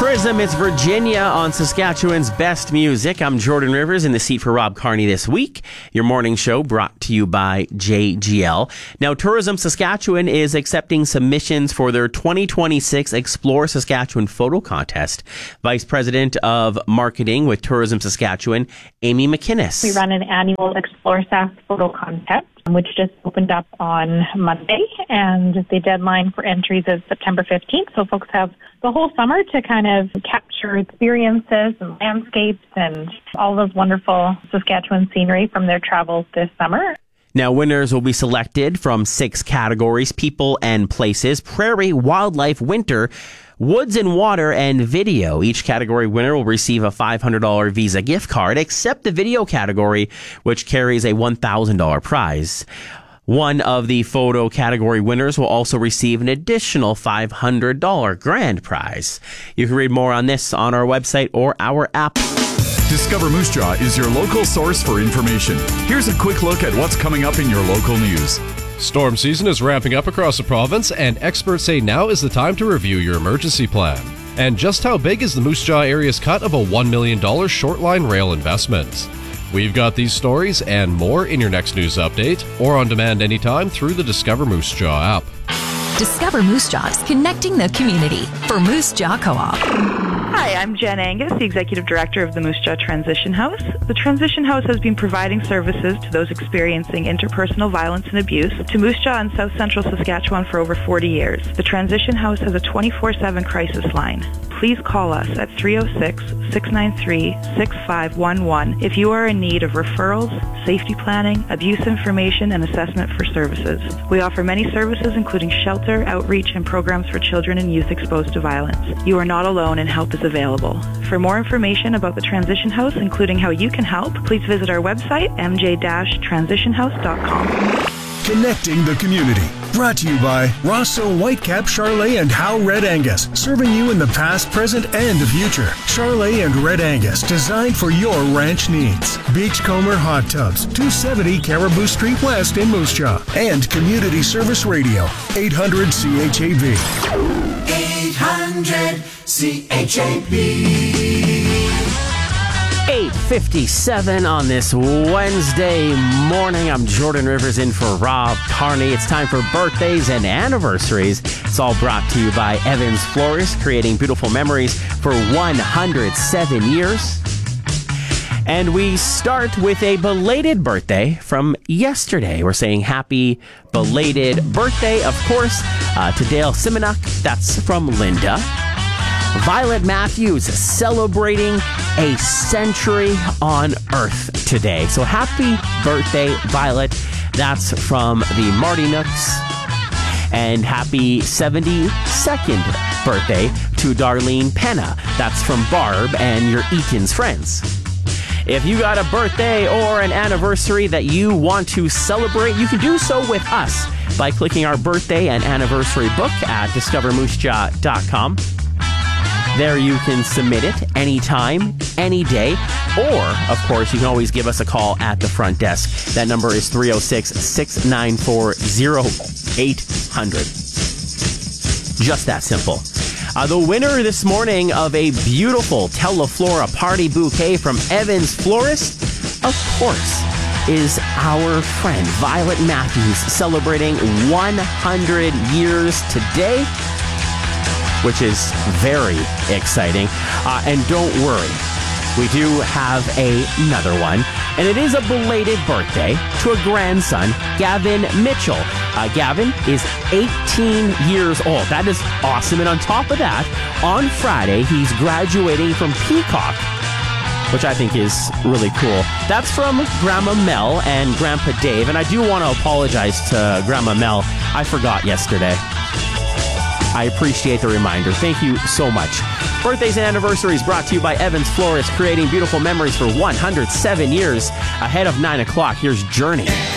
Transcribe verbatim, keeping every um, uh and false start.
Tourism, it's Virginia on Saskatchewan's best music. I'm Jordan Rivers in the seat for Rob Carney this week. Your morning show brought to you by J G L. Now, Tourism Saskatchewan is accepting submissions for their twenty twenty-six Explore Saskatchewan photo contest. Vice President of Marketing with Tourism Saskatchewan, Amy McInnes. We run an annual Explore Sask photo contest, which just opened up on Monday, and the deadline for entries is September fifteenth. So folks have the whole summer to kind of capture experiences and landscapes and all those wonderful Saskatchewan scenery from their travels this summer. Now, winners will be selected from six categories: people and places, prairie, wildlife, winter, woods and water, and video. Each category winner will receive a five hundred dollars Visa gift card, except the video category, which carries a one thousand dollars prize. One of the photo category winners will also receive an additional five hundred dollars grand prize. You can read more on this on our website or our app. Discover Moose Jaw is your local source for information. Here's a quick look at what's coming up in your local news. Storm season is ramping up across the province, and experts say now is the time to review your emergency plan. And just how big is the Moose Jaw area's cut of a one million dollars short-line rail investment? We've got these stories and more in your next news update, or on demand anytime through the Discover Moose Jaw app. Discover Moose Jaws, connecting the community for Moose Jaw Co-op. Hi, I'm Jen Angus, the Executive Director of the Moose Jaw Transition House. The Transition House has been providing services to those experiencing interpersonal violence and abuse to Moose Jaw and South Central Saskatchewan for over forty years. The Transition House has a twenty-four seven crisis line. Please call us at three oh six, six nine three, six five one one if you are in need of referrals, safety planning, abuse information, and assessment for services. We offer many services including shelter, outreach, and programs for children and youth exposed to violence. You are not alone and help is available. For more information about the Transition House, including how you can help, please visit our website, m j dash transition house dot com. Connecting the community. Brought to you by Rosso Whitecap, Charolais, and Howe Red Angus. Serving you in the past, present, and the future. Charolais and Red Angus, designed for your ranch needs. Beachcomber Hot Tubs, two seventy Caribou Street West in Moose Jaw. And Community Service Radio, eight hundred C H A B. eight hundred C H A B. eight fifty-seven on this Wednesday morning. I'm Jordan Rivers in for Rob Carney. It's time for birthdays and anniversaries. It's all brought to you by Evans Florist, creating beautiful memories for one hundred seven years. And we start with a belated birthday from yesterday. We're saying happy belated birthday, of course, uh, to Dale Simonuk. That's from Linda. Violet Matthews celebrating a century on Earth today. So happy birthday, Violet. That's from the Marty Nooks. And happy seventy-second birthday to Darlene Penna. That's from Barb and your Eaton's friends. If you got a birthday or an anniversary that you want to celebrate, you can do so with us by clicking our birthday and anniversary book at discover moose jaw dot com. There you can submit it anytime, any day, or, of course, you can always give us a call at the front desk. That number is three oh six, six nine four, oh eight hundred. Just that simple. Uh, the winner this morning of a beautiful Teleflora party bouquet from Evans Florist, of course, is our friend Violet Matthews, celebrating one hundred years today, which is very exciting. Uh, and don't worry, we do have a, another one. And it is a belated birthday to a grandson, Gavin Mitchell. Uh, Gavin is eighteen years old. That is awesome. And on top of that, on Friday, he's graduating from Peacock, which I think is really cool. That's from Grandma Mel and Grandpa Dave. And I do want to apologize to Grandma Mel. I forgot yesterday. I appreciate the reminder. Thank you so much. Birthdays and anniversaries brought to you by Evans Florist, creating beautiful memories for one hundred seven years. Ahead of nine o'clock, here's Journey.